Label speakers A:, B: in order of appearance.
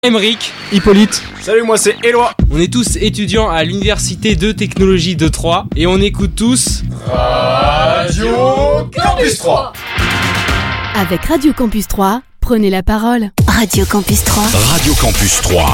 A: Aymeric,
B: Hippolyte.
C: Salut, moi c'est Éloi.
A: on est tous étudiants à l'université de technologie de Troyes et on écoute tous
C: Radio Campus 3.
D: Avec Radio Campus 3, prenez la parole.
E: Radio Campus 3.
F: Radio Campus 3.